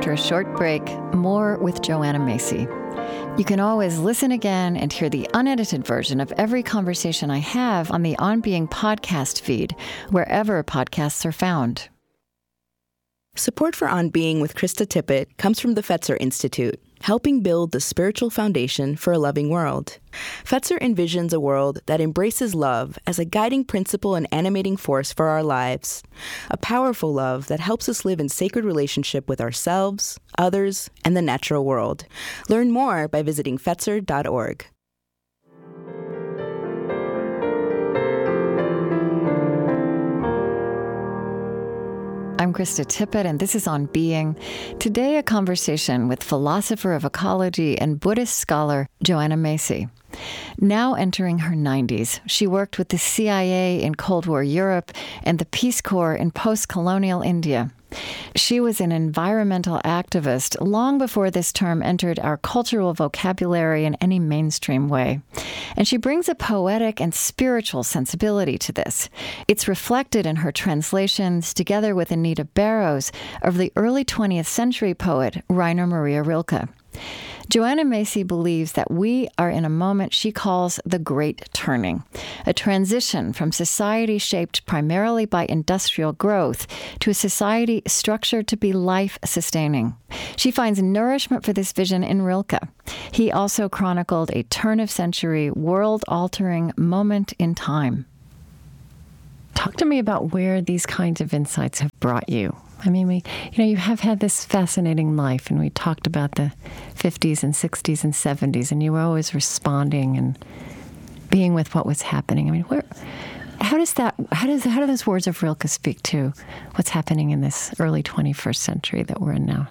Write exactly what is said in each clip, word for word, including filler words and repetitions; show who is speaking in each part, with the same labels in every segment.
Speaker 1: after a short break, more with Joanna Macy. You can always listen again and hear the unedited version of every conversation I have on the On Being podcast feed, wherever podcasts are found.
Speaker 2: Support for On Being with Krista Tippett comes from the Fetzer Institute, helping build the spiritual foundation for a loving world. Fetzer envisions a world that embraces love as a guiding principle and animating force for our lives. A powerful love that helps us live in sacred relationship with ourselves, others, and the natural world. Learn more by visiting fetzer dot org.
Speaker 1: I'm Krista Tippett, and this is On Being. Today, a conversation with philosopher of ecology and Buddhist scholar Joanna Macy. Now entering her nineties, she worked with the C I A in Cold War Europe and the Peace Corps in post-colonial India. She was an environmental activist long before this term entered our cultural vocabulary in any mainstream way. And she brings a poetic and spiritual sensibility to this. It's reflected in her translations, together with Anita Barrows, of the early twentieth century poet Rainer Maria Rilke. Joanna Macy believes that we are in a moment she calls the Great Turning, a transition from society shaped primarily by industrial growth to a society structured to be life-sustaining. She finds nourishment for this vision in Rilke. He also chronicled a turn-of-century, world-altering moment in time.
Speaker 3: Talk to me about where these kinds of insights have brought you. I mean, we, you know, you have had this fascinating life, and we talked about the fifties and sixties and seventies, and you were always responding and being with what was happening. I mean, where, how does that, how does, how do those words of Rilke speak to what's happening in this early twenty-first century that we're in now?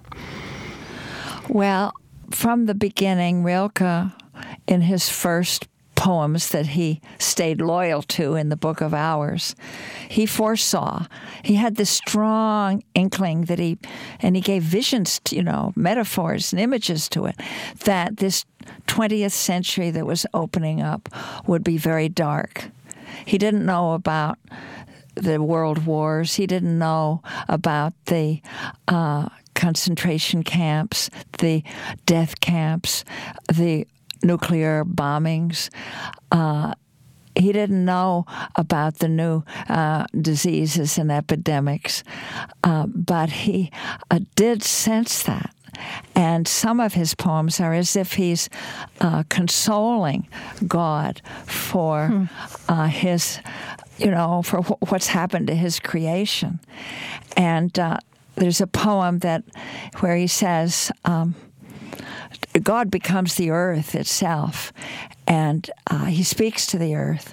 Speaker 4: Well, from the beginning, Rilke, in his first poems that he stayed loyal to in the Book of Hours, he foresaw. He had this strong inkling that he, and he gave visions, to, you know, metaphors and images to it, that this twentieth century that was opening up would be very dark. He didn't know about the world wars. He didn't know about the uh, concentration camps, the death camps, the nuclear bombings. Uh, he didn't know about the new uh, diseases and epidemics, uh, but he uh, did sense that. And some of his poems are as if he's uh, consoling God for hmm. uh, his, you know, for wh- what's happened to his creation. And uh, there's a poem that where he says, um, God becomes the earth itself, and uh, he speaks to the earth.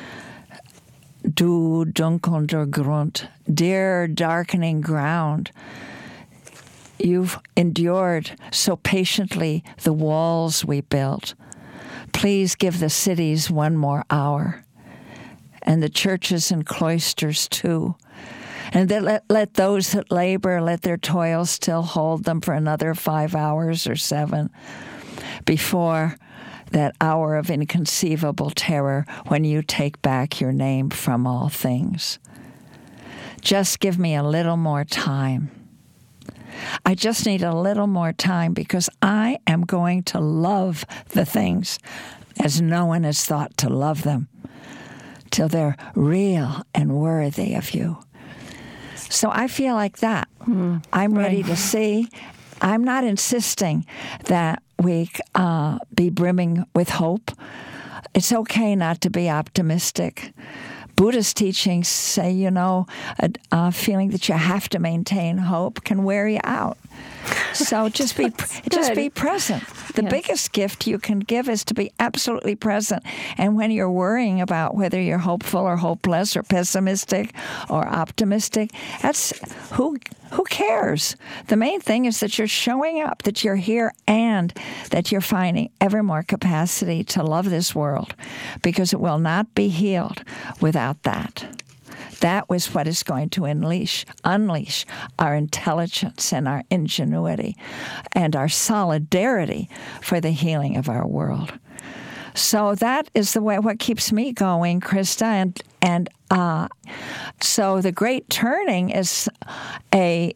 Speaker 4: Du dunkelnder Grund, dear darkening ground, you've endured so patiently the walls we built. Please give the cities one more hour, and the churches and cloisters too. And that let, let those that labor, let their toil still hold them for another five hours or seven before that hour of inconceivable terror when you take back your name from all things. Just give me a little more time. I just need a little more time because I am going to love the things as no one has thought to love them till they're real and worthy of you. So I feel like that. Mm, I'm right. ready to see. I'm not insisting that we uh, be brimming with hope. It's okay not to be optimistic. Buddhist teachings say, you know, a, a feeling that you have to maintain hope can wear you out. So just be just be present. The yes. biggest gift you can give is to be absolutely present. And when you're worrying about whether you're hopeful or hopeless or pessimistic or optimistic, that's who who cares? The main thing is that you're showing up, that you're here, and that you're finding ever more capacity to love this world, because it will not be healed without that. That was what is going to unleash, unleash our intelligence and our ingenuity and our solidarity for the healing of our world. So that is the way what keeps me going, Krista. And and uh, so the Great Turning is a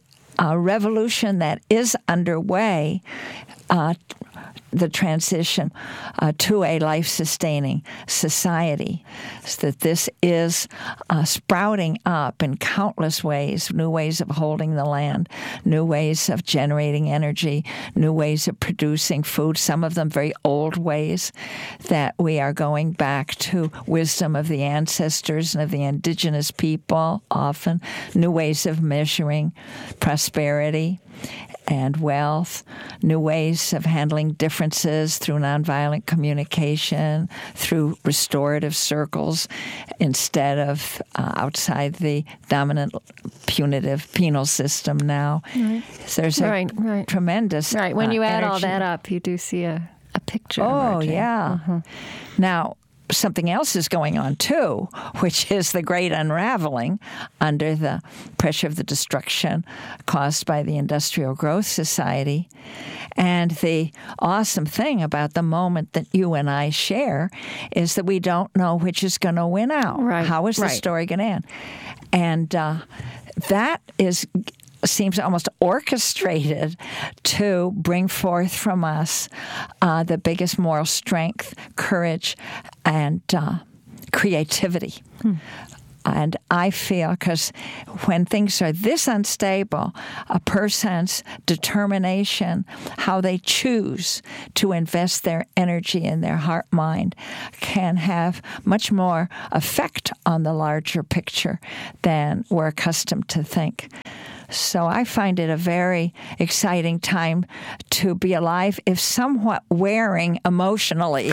Speaker 4: uh, revolution that is underway, uh, the transition uh, to a life-sustaining society, so that this is uh, sprouting up in countless ways, new ways of holding the land, new ways of generating energy, new ways of producing food, some of them very old ways, that we are going back to wisdom of the ancestors and of the indigenous people, often new ways of measuring prosperity and wealth, new ways of handling differences through nonviolent communication, through restorative circles, instead of uh, outside the dominant punitive penal system now.
Speaker 3: Right.
Speaker 4: There's a
Speaker 3: right, right.
Speaker 4: tremendous
Speaker 3: Right. When
Speaker 4: uh,
Speaker 3: you add
Speaker 4: energy.
Speaker 3: all that up, you do see a, a picture.
Speaker 4: Oh,
Speaker 3: emerging.
Speaker 4: yeah.
Speaker 3: Mm-hmm.
Speaker 4: Now, something else is going on, too, which is the great unraveling under the pressure of the destruction caused by the Industrial Growth Society. And the awesome thing about the moment that you and I share is that we don't know which is going to win out.
Speaker 3: Right,
Speaker 4: How is the
Speaker 3: right.
Speaker 4: story going to end? And uh, that is... seems almost orchestrated to bring forth from us uh, the biggest moral strength, courage, and uh, creativity. Hmm. And I feel, because when things are this unstable, a person's determination, how they choose to invest their energy in their heart mind, can have much more effect on the larger picture than we're accustomed to think. So I find it a very exciting time to be alive, if somewhat wearing emotionally.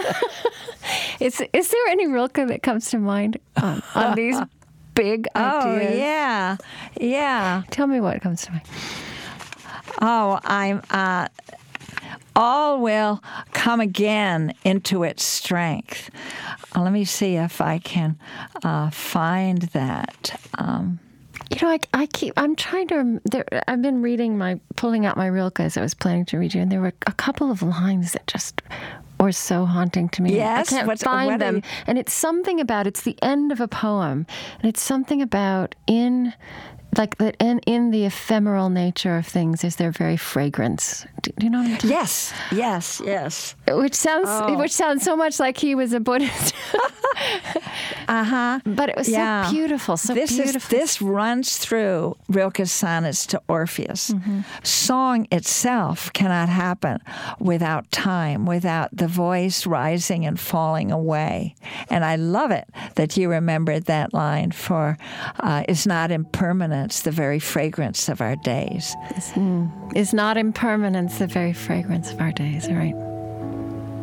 Speaker 3: Is is there any Rilke that comes to mind on, on these big ideas?
Speaker 4: Oh, yeah. Yeah.
Speaker 3: Tell me what comes to mind.
Speaker 4: Oh, I'm... Uh, all will come again into its strength. Uh, let me see if I can uh, find that. Um,
Speaker 3: You know, I, I keep, I'm trying to, there, I've been reading my, pulling out my Rilke as I was planning to read you, and there were a couple of lines that just were so haunting to me.
Speaker 4: Yes?
Speaker 3: I can't
Speaker 4: What's-
Speaker 3: find
Speaker 4: what are
Speaker 3: them.
Speaker 4: you-
Speaker 3: And it's something about, it's the end of a poem, and it's something about in, like that in, in the ephemeral nature of things is their very fragrance. Do, do you know what I'm talking
Speaker 4: yes, yes, yes.
Speaker 3: Which sounds,
Speaker 4: Oh.
Speaker 3: which sounds so much like he was a Buddhist.
Speaker 4: Uh-huh.
Speaker 3: But it was
Speaker 4: Yeah.
Speaker 3: so beautiful, so
Speaker 4: this
Speaker 3: beautiful.
Speaker 4: Is, this runs through Rilke's sonnets to Orpheus.
Speaker 3: Mm-hmm.
Speaker 4: Song itself cannot happen without time, without the voice rising and falling away. And I love it that you remembered that line for, uh, is not impermanence the very fragrance of our days.
Speaker 3: Is not impermanence the very fragrance of our days, right?